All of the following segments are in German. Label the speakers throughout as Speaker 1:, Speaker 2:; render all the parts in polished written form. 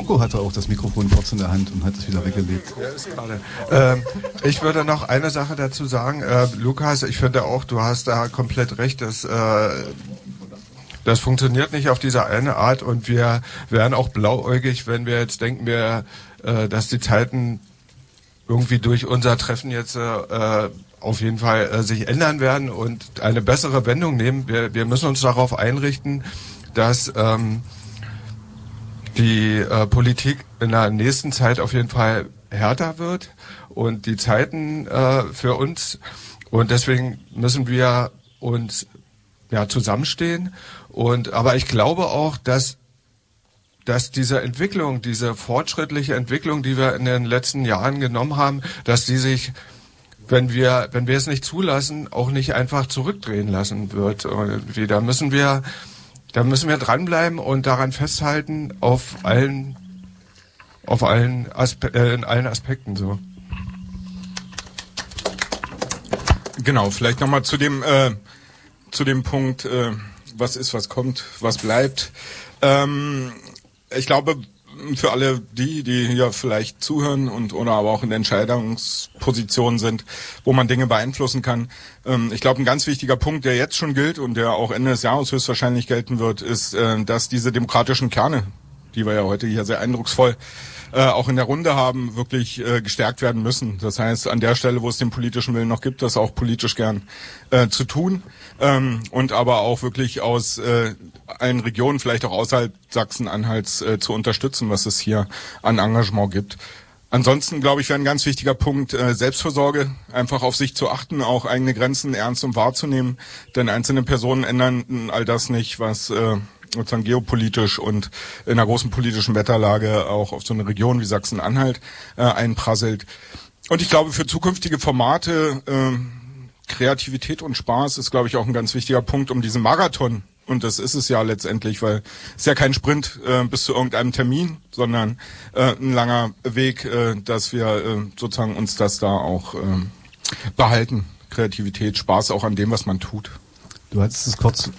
Speaker 1: Joko hatte auch das Mikrofon kurz in der Hand und hat es wieder weggelegt.
Speaker 2: Ja, ist gerade. Ich würde noch eine Sache dazu sagen. Lukas, ich finde auch, du hast da komplett recht, dass das funktioniert nicht auf diese eine Art und wir wären auch blauäugig, wenn wir jetzt denken, dass die Zeiten irgendwie durch unser Treffen jetzt auf jeden Fall sich ändern werden und eine bessere Wendung nehmen. Wir müssen uns darauf einrichten, dass die Politik in der nächsten Zeit auf jeden Fall härter wird und die Zeiten für uns, und deswegen müssen wir uns zusammenstehen. Aber ich glaube auch, dass diese Entwicklung, diese fortschrittliche Entwicklung, die wir in den letzten Jahren genommen haben, dass die sich, wenn wir es nicht zulassen, auch nicht einfach zurückdrehen lassen wird. Da müssen wir dranbleiben und daran festhalten in allen Aspekten so.
Speaker 3: Genau, vielleicht nochmal zu dem Punkt, was ist, was kommt, was bleibt. Ich glaube, für alle die hier vielleicht zuhören oder aber auch in Entscheidungspositionen sind, wo man Dinge beeinflussen kann. Ich glaube, ein ganz wichtiger Punkt, der jetzt schon gilt und der auch Ende des Jahres höchstwahrscheinlich gelten wird, ist, dass diese demokratischen Kerne, die wir ja heute hier sehr eindrucksvoll auch in der Runde haben, wirklich gestärkt werden müssen. Das heißt, an der Stelle, wo es den politischen Willen noch gibt, das auch politisch gern zu tun und aber auch wirklich aus allen Regionen, vielleicht auch außerhalb Sachsen-Anhalts zu unterstützen, was es hier an Engagement gibt. Ansonsten, glaube ich, wäre ein ganz wichtiger Punkt Selbstversorge, einfach auf sich zu achten, auch eigene Grenzen ernst und wahrzunehmen, denn einzelne Personen ändern all das nicht, was sozusagen geopolitisch und in einer großen politischen Wetterlage auch auf so eine Region wie Sachsen-Anhalt einprasselt. Und ich glaube, für zukünftige Formate Kreativität und Spaß ist, glaube ich, auch ein ganz wichtiger Punkt, um diesen Marathon, und das ist es ja letztendlich, weil es ist ja kein Sprint bis zu irgendeinem Termin, sondern ein langer Weg, dass wir sozusagen uns das da auch behalten. Kreativität, Spaß auch an dem, was man tut.
Speaker 1: Du hattest es kurz...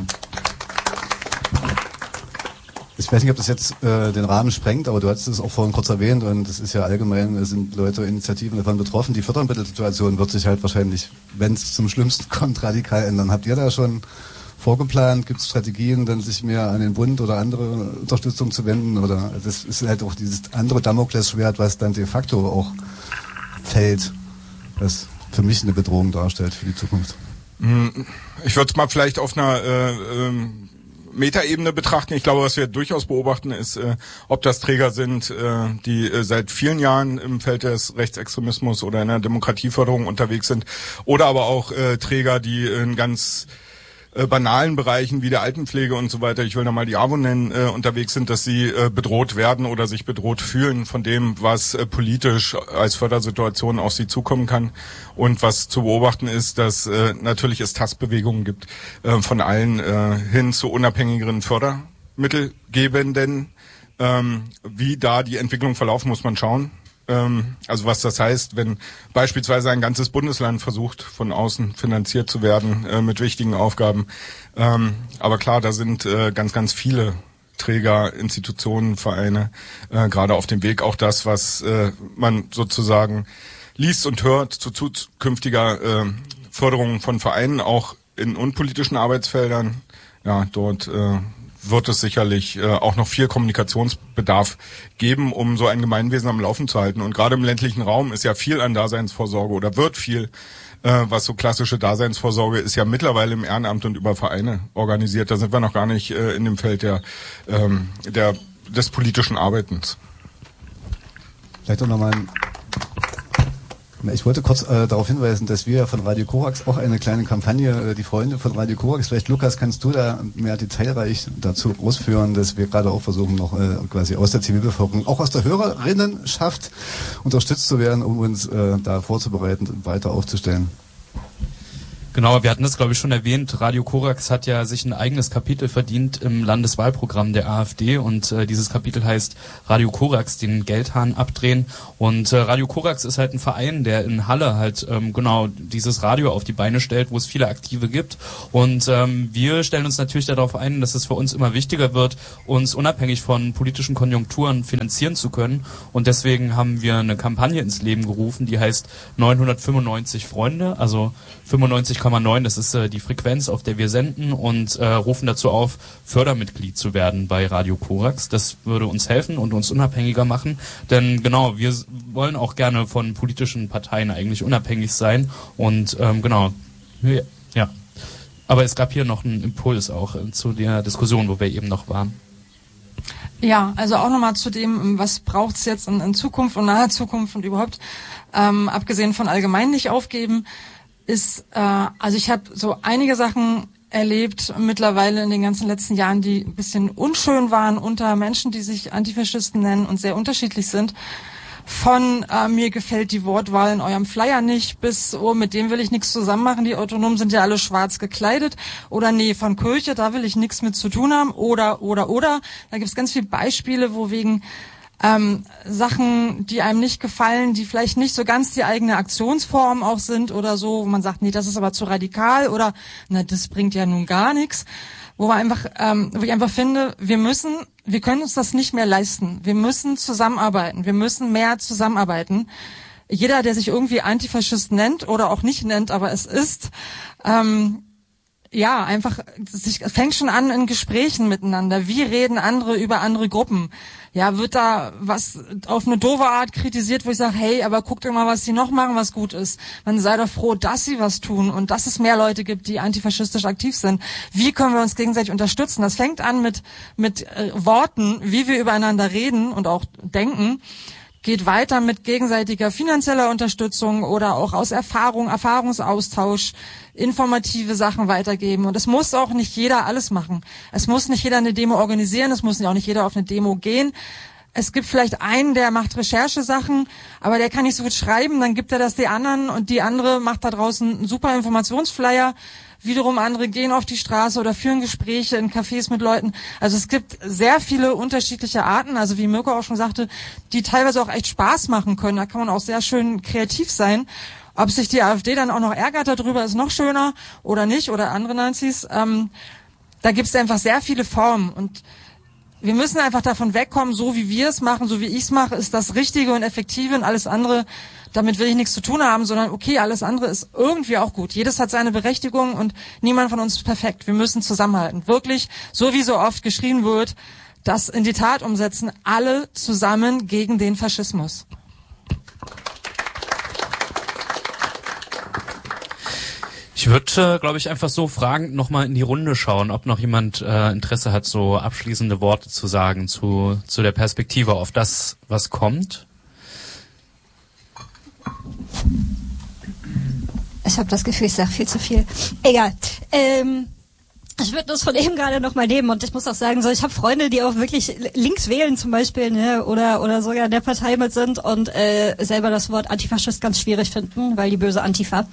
Speaker 1: Ich weiß nicht, ob das jetzt den Rahmen sprengt, aber du hattest es auch vorhin kurz erwähnt und es ist ja allgemein, es sind Leute, Initiativen davon betroffen. Die Fördermittelsituation wird sich halt wahrscheinlich, wenn es zum Schlimmsten kommt, radikal ändern. Habt ihr da schon vorgeplant? Gibt es Strategien, dann sich mehr an den Bund oder andere Unterstützung zu wenden? Oder das ist halt auch dieses andere Damoklesschwert, was dann de facto auch fällt, was für mich eine Bedrohung darstellt für die Zukunft.
Speaker 3: Ich würde es mal vielleicht auf einer Metaebene betrachten. Ich glaube, was wir durchaus beobachten, ist, ob das Träger sind, die seit vielen Jahren im Feld des Rechtsextremismus oder in der Demokratieförderung unterwegs sind, oder aber auch Träger, die in ganz banalen Bereichen wie der Altenpflege und so weiter, ich will nochmal die AWO nennen, unterwegs sind, dass sie bedroht werden oder sich bedroht fühlen von dem, was politisch als Fördersituation auf sie zukommen kann. Und was zu beobachten ist, dass natürlich es Tastbewegungen gibt von allen hin zu unabhängigeren Fördermittelgebenden. Wie da die Entwicklung verlaufen, muss man schauen. Also was das heißt, wenn beispielsweise ein ganzes Bundesland versucht, von außen finanziert zu werden mit wichtigen Aufgaben. Aber klar, da sind ganz, ganz viele Träger, Institutionen, Vereine gerade auf dem Weg. Auch das, was man sozusagen liest und hört zu zukünftiger Förderung von Vereinen, auch in unpolitischen Arbeitsfeldern. Ja, dort wird es sicherlich auch noch viel Kommunikationsbedarf geben, um so ein Gemeinwesen am Laufen zu halten. Und gerade im ländlichen Raum ist ja viel an Daseinsvorsorge oder wird viel, was so klassische Daseinsvorsorge ist, ja mittlerweile im Ehrenamt und über Vereine organisiert. Da sind wir noch gar nicht in dem Feld des politischen Arbeitens.
Speaker 1: Vielleicht auch nochmal Ich wollte kurz darauf hinweisen, dass wir von Radio Korax auch eine kleine Kampagne, die Freunde von Radio Korax, vielleicht Lukas, kannst du da mehr detailreich dazu ausführen, dass wir gerade auch versuchen, noch quasi aus der Zivilbevölkerung, auch aus der Hörerinnenschaft unterstützt zu werden, um uns da vorzubereiten und weiter aufzustellen.
Speaker 4: Genau, wir hatten das, glaube ich, schon erwähnt. Radio Korax hat ja sich ein eigenes Kapitel verdient im Landeswahlprogramm der AfD und dieses Kapitel heißt Radio Korax, den Geldhahn abdrehen. Und Radio Korax ist halt ein Verein, der in Halle halt genau dieses Radio auf die Beine stellt, wo es viele Aktive gibt. Und wir stellen uns natürlich darauf ein, dass es für uns immer wichtiger wird, uns unabhängig von politischen Konjunkturen finanzieren zu können. Und deswegen haben wir eine Kampagne ins Leben gerufen, die heißt 995 Freunde, also 95,9, das ist die Frequenz, auf der wir senden und rufen dazu auf, Fördermitglied zu werden bei Radio Korax. Das würde uns helfen und uns unabhängiger machen, denn genau, wir wollen auch gerne von politischen Parteien eigentlich unabhängig sein und genau, ja. Aber es gab hier noch einen Impuls auch zu der Diskussion, wo wir eben noch waren.
Speaker 5: Ja, also auch nochmal zu dem, was braucht's jetzt in Zukunft und naher Zukunft und überhaupt, abgesehen von allgemein nicht aufgeben, ist, also ich habe so einige Sachen erlebt mittlerweile in den ganzen letzten Jahren, die ein bisschen unschön waren unter Menschen, die sich Antifaschisten nennen und sehr unterschiedlich sind. Von mir gefällt die Wortwahl in eurem Flyer nicht, bis mit dem will ich nichts zusammen machen, die Autonomen sind ja alle schwarz gekleidet, oder nee, von Kirche, da will ich nichts mit zu tun haben, oder. Da gibt's ganz viele Beispiele, wo wegen Sachen, die einem nicht gefallen, die vielleicht nicht so ganz die eigene Aktionsform auch sind oder so, wo man sagt, nee, das ist aber zu radikal oder na, das bringt ja nun gar nichts. Wo ich einfach finde, wir können uns das nicht mehr leisten. Wir müssen zusammenarbeiten. Wir müssen mehr zusammenarbeiten. Jeder, der sich irgendwie Antifaschist nennt oder auch nicht nennt, aber es ist, ja, einfach, es fängt schon an in Gesprächen miteinander. Wie reden andere über andere Gruppen? Ja, wird da was auf eine doofe Art kritisiert, wo ich sage, hey, aber guckt doch mal, was sie noch machen, was gut ist. Man sei doch froh, dass sie was tun und dass es mehr Leute gibt, die antifaschistisch aktiv sind. Wie können wir uns gegenseitig unterstützen? Das fängt an mit Worten, wie wir übereinander reden und auch denken. Geht weiter mit gegenseitiger finanzieller Unterstützung oder auch aus Erfahrungsaustausch, informative Sachen weitergeben. Und es muss auch nicht jeder alles machen. Es muss nicht jeder eine Demo organisieren, es muss auch nicht jeder auf eine Demo gehen. Es gibt vielleicht einen, der macht Recherchesachen, aber der kann nicht so gut schreiben, dann gibt er das die anderen und die andere macht da draußen einen super Informationsflyer. Wiederum andere gehen auf die Straße oder führen Gespräche in Cafés mit Leuten. Also es gibt sehr viele unterschiedliche Arten, also wie Mirko auch schon sagte, die teilweise auch echt Spaß machen können. Da kann man auch sehr schön kreativ sein. Ob sich die AfD dann auch noch ärgert darüber, ist noch schöner oder nicht, oder andere Nazis. Da gibt es einfach sehr viele Formen und wir müssen einfach davon wegkommen, so wie wir es machen, so wie ich es mache, ist das Richtige und Effektive und alles andere, damit will ich nichts zu tun haben, sondern okay, alles andere ist irgendwie auch gut. Jedes hat seine Berechtigung und niemand von uns ist perfekt. Wir müssen zusammenhalten. Wirklich, so wie so oft geschrien wird, das in die Tat umsetzen, alle zusammen gegen den Faschismus.
Speaker 4: Ich würde, glaube ich, einfach so fragend nochmal in die Runde schauen, ob noch jemand Interesse hat, so abschließende Worte zu sagen zu der Perspektive auf das, was kommt.
Speaker 6: Ich habe das Gefühl, ich sage viel zu viel. Egal. Ich würde das von eben gerade noch mal nehmen und ich muss auch sagen, so ich habe Freunde, die auch wirklich links wählen zum Beispiel, ne, oder sogar in der Partei mit sind und selber das Wort Antifaschist ganz schwierig finden, weil die böse Antifa.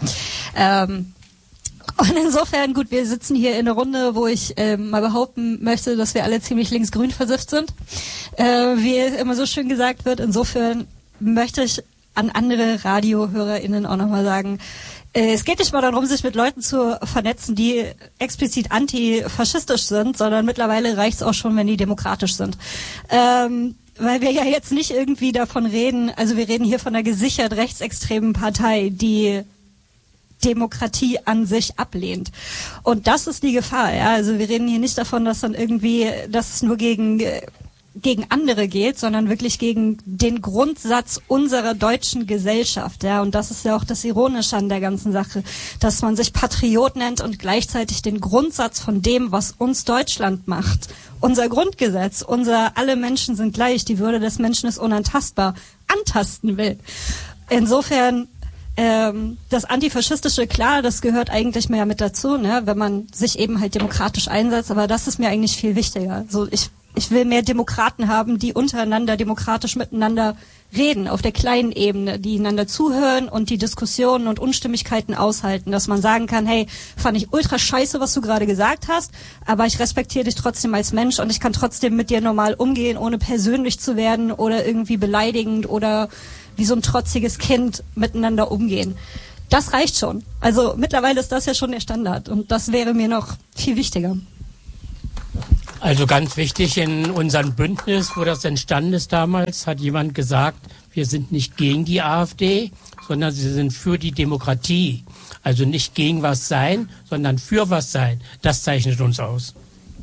Speaker 6: Und insofern, gut, wir sitzen hier in einer Runde, wo ich mal behaupten möchte, dass wir alle ziemlich linksgrün versifft sind. Wie immer so schön gesagt wird, insofern möchte ich an andere RadiohörerInnen auch nochmal sagen, es geht nicht mal darum, sich mit Leuten zu vernetzen, die explizit antifaschistisch sind, sondern mittlerweile reicht es auch schon, wenn die demokratisch sind. Weil wir ja jetzt nicht irgendwie davon reden, also wir reden hier von einer gesichert rechtsextremen Partei, die Demokratie an sich ablehnt. Und das ist die Gefahr, ja. Also wir reden hier nicht davon, dass dann irgendwie, dass es nur gegen andere geht, sondern wirklich gegen den Grundsatz unserer deutschen Gesellschaft, ja. Und das ist ja auch das Ironische an der ganzen Sache, dass man sich Patriot nennt und gleichzeitig den Grundsatz von dem, was uns Deutschland macht, unser Grundgesetz, alle Menschen sind gleich, die Würde des Menschen ist unantastbar, antasten will. Insofern das Antifaschistische, klar, das gehört eigentlich mehr mit dazu, ne, wenn man sich eben halt demokratisch einsetzt, aber das ist mir eigentlich viel wichtiger. So, ich ich will mehr Demokraten haben, die untereinander demokratisch miteinander reden, auf der kleinen Ebene, die einander zuhören und die Diskussionen und Unstimmigkeiten aushalten, dass man sagen kann, hey, fand ich ultra scheiße, was du gerade gesagt hast, aber ich respektiere dich trotzdem als Mensch und ich kann trotzdem mit dir normal umgehen, ohne persönlich zu werden oder irgendwie beleidigend oder wie so ein trotziges Kind miteinander umgehen. Das reicht schon. Also mittlerweile ist das ja schon der Standard und das wäre mir noch viel wichtiger.
Speaker 7: Also ganz wichtig, in unserem Bündnis, wo das entstanden ist damals, hat jemand gesagt, wir sind nicht gegen die AfD, sondern sie sind für die Demokratie. Also nicht gegen was sein, sondern für was sein. Das zeichnet uns aus.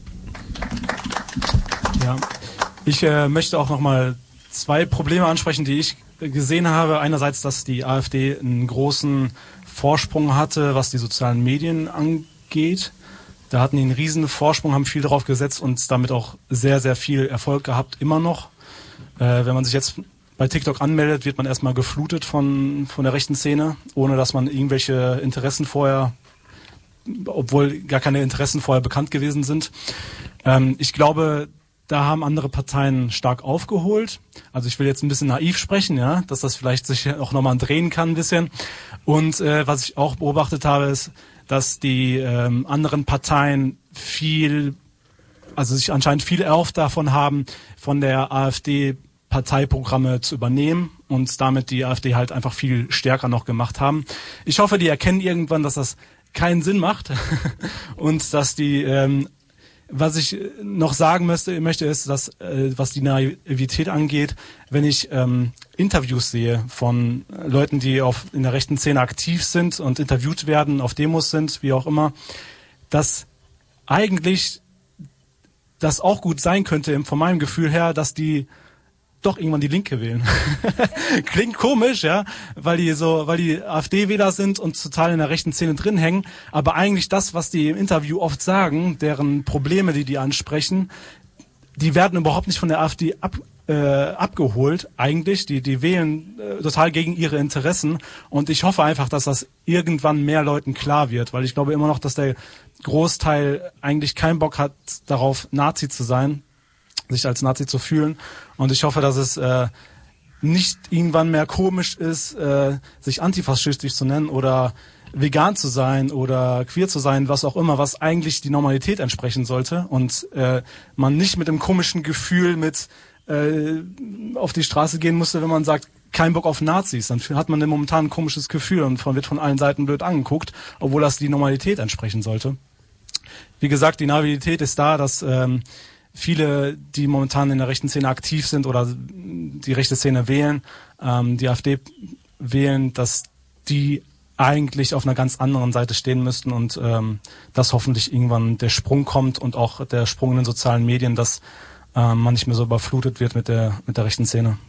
Speaker 8: Ja, ich möchte auch nochmal 2 Probleme ansprechen, die ich gesehen habe. Einerseits, dass die AfD einen großen Vorsprung hatte, was die sozialen Medien angeht. Da hatten die einen riesen Vorsprung, haben viel drauf gesetzt und damit auch sehr, sehr viel Erfolg gehabt, immer noch. Wenn man sich jetzt bei TikTok anmeldet, wird man erstmal geflutet von der rechten Szene, ohne dass man irgendwelche Interessen vorher, obwohl gar keine Interessen vorher bekannt gewesen sind. Ich glaube, da haben andere Parteien stark aufgeholt. Also ich will jetzt ein bisschen naiv sprechen, ja, dass das vielleicht sich auch nochmal drehen kann ein bisschen. Und was ich auch beobachtet habe, ist, dass die anderen Parteien sich anscheinend viel erhofft davon haben, von der AfD Parteiprogramme zu übernehmen und damit die AfD halt einfach viel stärker noch gemacht haben. Ich hoffe, die erkennen irgendwann, dass das keinen Sinn macht und dass die was ich noch sagen möchte ist, dass was die Naivität angeht, wenn ich Interviews sehe von Leuten, die in der rechten Szene aktiv sind und interviewt werden, auf Demos sind, wie auch immer, dass eigentlich das auch gut sein könnte, von meinem Gefühl her, dass die doch irgendwann die Linke wählen. Klingt komisch, ja, weil die AfD-Wähler sind und total in der rechten Szene drin hängen, aber eigentlich das, was die im Interview oft sagen, deren Probleme, die ansprechen, die werden überhaupt nicht von der AfD abgeholt, eigentlich. Die wählen total gegen ihre Interessen und ich hoffe einfach, dass das irgendwann mehr Leuten klar wird, weil ich glaube immer noch, dass der Großteil eigentlich keinen Bock hat, darauf Nazi zu sein, sich als Nazi zu fühlen. Und ich hoffe, dass es nicht irgendwann mehr komisch ist, sich antifaschistisch zu nennen oder vegan zu sein oder queer zu sein, was auch immer, was eigentlich die Normalität entsprechen sollte. Und man nicht mit dem komischen Gefühl auf die Straße gehen musste, wenn man sagt, kein Bock auf Nazis. Dann hat man momentan ein komisches Gefühl und wird von allen Seiten blöd angeguckt, obwohl das die Normalität entsprechen sollte. Wie gesagt, die Naivität ist da, dass viele, die momentan in der rechten Szene aktiv sind oder die rechte Szene wählen, die AfD wählen, dass die eigentlich auf einer ganz anderen Seite stehen müssten und dass hoffentlich irgendwann der Sprung kommt und auch der Sprung in den sozialen Medien, dass man nicht mehr so überflutet wird mit der rechten Szene.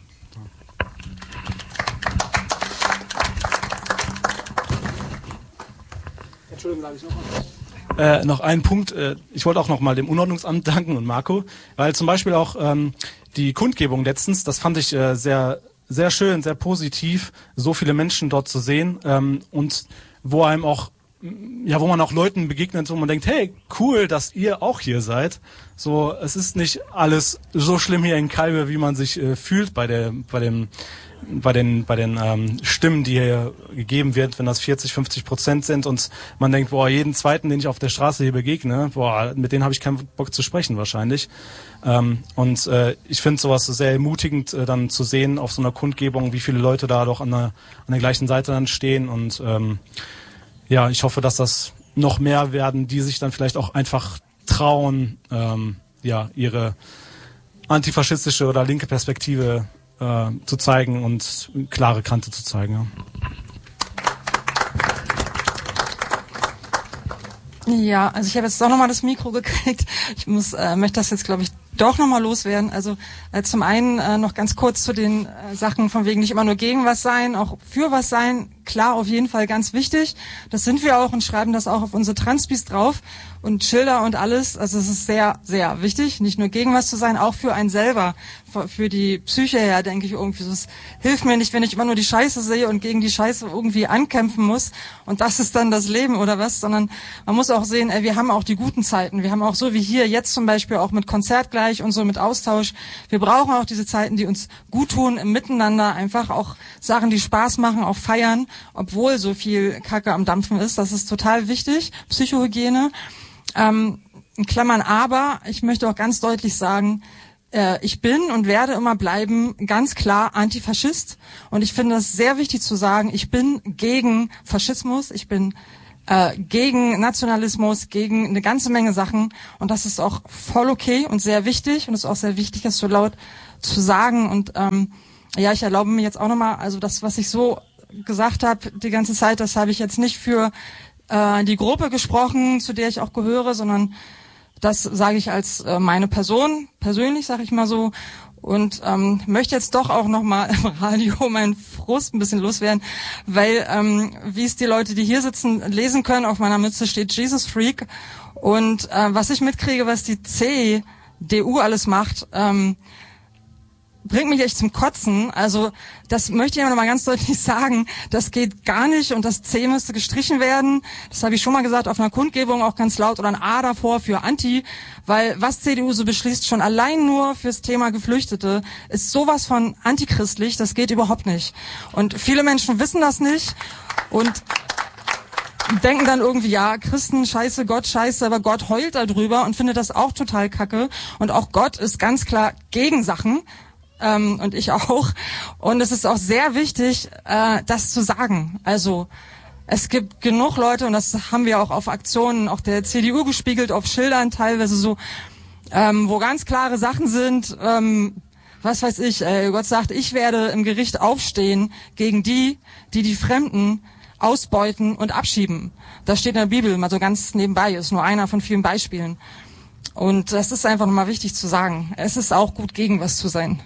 Speaker 8: Entschuldigung, darf ich noch was? Noch einen Punkt, ich wollte auch noch mal dem Unordnungsamt danken und Marco, weil zum Beispiel auch die Kundgebung letztens, das fand ich sehr, sehr schön, sehr positiv, so viele Menschen dort zu sehen und wo einem auch, ja, wo man auch Leuten begegnet, wo man denkt, hey, cool, dass ihr auch hier seid. So, es ist nicht alles so schlimm hier in Calbe, wie man sich fühlt bei den Stimmen, die hier gegeben wird, wenn das 40-50% sind und man denkt, boah, jeden Zweiten, den ich auf der Straße hier begegne, boah, mit denen habe ich keinen Bock zu sprechen wahrscheinlich. Ich finde sowas sehr ermutigend, dann zu sehen auf so einer Kundgebung, wie viele Leute da doch an der gleichen Seite dann stehen und ja, ich hoffe, dass das noch mehr werden, die sich dann vielleicht auch einfach trauen, ihre antifaschistische oder linke Perspektive zu zeigen und klare Kante zu zeigen.
Speaker 5: Ja, also ich habe jetzt doch nochmal das Mikro gekriegt. Ich möchte das jetzt, glaube ich, doch nochmal loswerden. Also zum einen noch ganz kurz zu den Sachen von wegen nicht immer nur gegen was sein, auch für was sein klar, auf jeden Fall ganz wichtig. Das sind wir auch und schreiben das auch auf unsere Transbis drauf und Schilder und alles. Also es ist sehr, sehr wichtig, nicht nur gegen was zu sein, auch für einen selber, für die Psyche her, denke ich irgendwie. Es hilft mir nicht, wenn ich immer nur die Scheiße sehe und gegen die Scheiße irgendwie ankämpfen muss und das ist dann das Leben oder was, sondern man muss auch sehen, wir haben auch die guten Zeiten. Wir haben auch so wie hier jetzt zum Beispiel auch mit Konzert gleich und so mit Austausch. Wir brauchen auch diese Zeiten, die uns gut tun im Miteinander, einfach auch Sachen, die Spaß machen, auch feiern, obwohl so viel Kacke am Dampfen ist. Das ist total wichtig. Psychohygiene. In Klammern aber, ich möchte auch ganz deutlich sagen, ich bin und werde immer bleiben ganz klar Antifaschist und ich finde es sehr wichtig zu sagen, ich bin gegen Faschismus, ich bin gegen Nationalismus, gegen eine ganze Menge Sachen und das ist auch voll okay und sehr wichtig und es ist auch sehr wichtig, das so laut zu sagen und ja, ich erlaube mir jetzt auch nochmal, also das, was ich so gesagt habe die ganze Zeit, das habe ich jetzt nicht für die Gruppe gesprochen, zu der ich auch gehöre, sondern das sage ich als meine Person, persönlich sage ich mal so und möchte jetzt doch auch nochmal im Radio meinen Frust ein bisschen loswerden, weil wie es die Leute, die hier sitzen, lesen können, auf meiner Mütze steht Jesus Freak und was ich mitkriege, was die CDU alles macht, bringt mich echt zum Kotzen. Also das möchte ich aber noch mal ganz deutlich sagen. Das geht gar nicht und das C müsste gestrichen werden. Das habe ich schon mal gesagt auf einer Kundgebung, auch ganz laut oder ein A davor für Anti, weil was CDU so beschließt, schon allein nur fürs Thema Geflüchtete, ist sowas von antichristlich. Das geht überhaupt nicht. Und viele Menschen wissen das nicht und denken dann irgendwie, ja, Christen scheiße, Gott scheiße, aber Gott heult da drüber und findet das auch total kacke. Und auch Gott ist ganz klar gegen Sachen. Und ich auch. Und es ist auch sehr wichtig, das zu sagen. Also es gibt genug Leute, und das haben wir auch auf Aktionen auch der CDU gespiegelt, auf Schildern teilweise so, wo ganz klare Sachen sind, was weiß ich, Gott sagt, ich werde im Gericht aufstehen gegen die Fremden ausbeuten und abschieben. Das steht in der Bibel, mal so ganz nebenbei, ist nur einer von vielen Beispielen. Und das ist einfach nochmal wichtig zu sagen. Es ist auch gut, gegen was zu sein.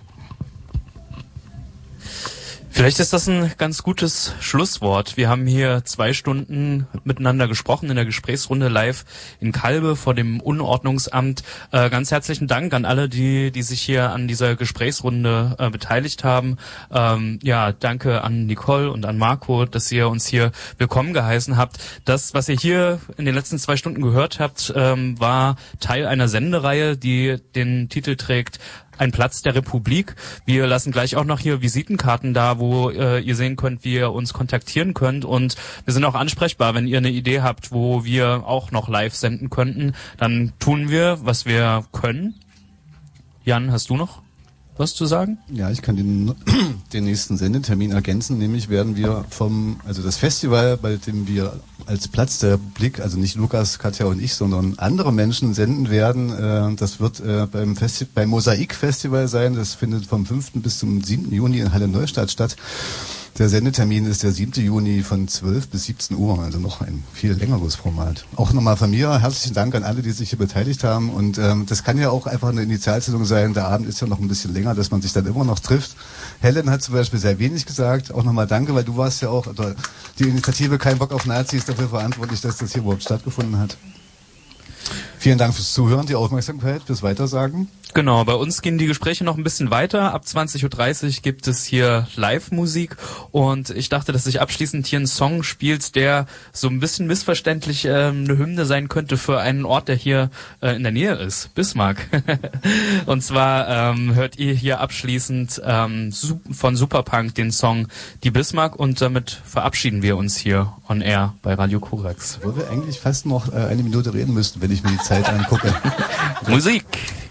Speaker 4: Vielleicht ist das ein ganz gutes Schlusswort. Wir haben hier 2 Stunden miteinander gesprochen in der Gesprächsrunde live in Kalbe vor dem Unordnungsamt. Ganz herzlichen Dank an alle, die sich hier an dieser Gesprächsrunde beteiligt haben. Ja, danke an Nicole und an Marco, dass ihr uns hier willkommen geheißen habt. Das, was ihr hier in den letzten 2 Stunden gehört habt, war Teil einer Sendereihe, die den Titel trägt Ein Platz der Republik. Wir lassen gleich auch noch hier Visitenkarten da, wo ihr sehen könnt, wie ihr uns kontaktieren könnt. Und wir sind auch ansprechbar, wenn ihr eine Idee habt, wo wir auch noch live senden könnten. Dann tun wir, was wir können. Jan, hast du noch was zu sagen?
Speaker 1: Ja, ich kann den nächsten Sendetermin ergänzen. Nämlich werden wir also das Festival, bei dem wir als Platz der Republik, also nicht Lukas, Katja und ich, sondern andere Menschen senden werden. Das wird beim Mosaik-Festival sein. Das findet vom 5. bis zum 7. Juni in Halle Neustadt statt. Der Sendetermin ist der 7. Juni von 12 bis 17 Uhr, also noch ein viel längeres Format. Auch nochmal von mir herzlichen Dank an alle, die sich hier beteiligt haben. Und das kann ja auch einfach eine Initialzündung sein. Der Abend ist ja noch ein bisschen länger, dass man sich dann immer noch trifft. Helen hat zum Beispiel sehr wenig gesagt. Auch nochmal danke, weil du warst ja auch, oder die Initiative Kein Bock auf Nazis, dafür verantwortlich, dass das hier überhaupt stattgefunden hat. Vielen Dank fürs Zuhören, die Aufmerksamkeit, fürs Weitersagen.
Speaker 4: Genau, bei uns gehen die Gespräche noch ein bisschen weiter. Ab 20.30 Uhr gibt es hier Live-Musik und ich dachte, dass ich abschließend hier einen Song spielt, der so ein bisschen missverständlich eine Hymne sein könnte für einen Ort, der hier in der Nähe ist, Bismarck. Und zwar hört ihr hier abschließend von Superpunk den Song Die Bismarck und damit verabschieden wir uns hier on air bei Radio Korax.
Speaker 1: Wo wir eigentlich fast noch eine Minute reden müssten, wenn ich mir die Zeit angucke.
Speaker 4: Musik!